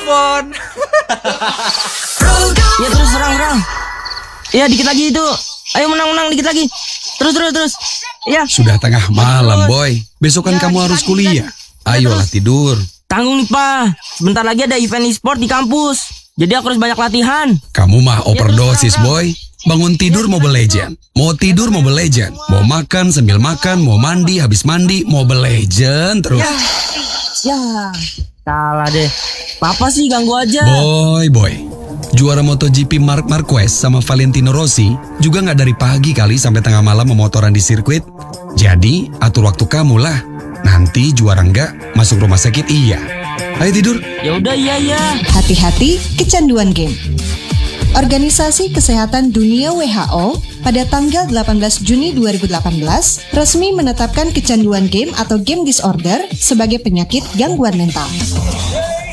telepon. Ya terus serang. Ya dikit lagi itu. Ayo menang dikit lagi. Terus. Ya. Sudah tengah malam, boy. Besok kan Ya, kamu dikit harus lagi, kuliah. dikit lagi. Ayolah Terus. tidur. Tanggung nih, Pak. Sebentar lagi ada event e-sport di kampus. Jadi aku harus banyak latihan. Kamu mah overdosis, terus, boy. Bangun tidur Mobile Legend. Mau tidur Mobile Legend. Mau makan sambil makan. Mau mandi habis mandi. Mobile Legend terus. Ya. Salah deh. Papa sih ganggu aja. Boy. Juara MotoGP Marc Marquez sama Valentino Rossi juga nggak dari pagi kali sampai tengah malam memotoran di sirkuit. Jadi atur waktu kamu lah. Nanti juara nggak masuk rumah sakit iya. Ayo tidur. Ya udah iya. Hati-hati kecanduan game. Organisasi Kesehatan Dunia WHO pada tanggal 18 Juni 2018 resmi menetapkan kecanduan game atau game disorder sebagai penyakit gangguan mental.